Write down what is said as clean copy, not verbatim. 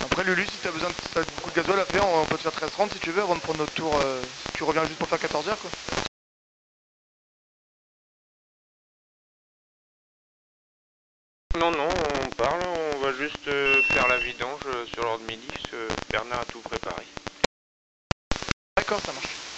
Après Lulu, si t'as besoin t'as beaucoup de gasoil à faire, on peut te faire 13h30 si tu veux avant de prendre notre tour. Si tu reviens juste pour faire 14h quoi. Non, non, on parle, on va juste faire la vidange sur l'heure de midi, parce que Bernard a tout préparé. D'accord, ça marche.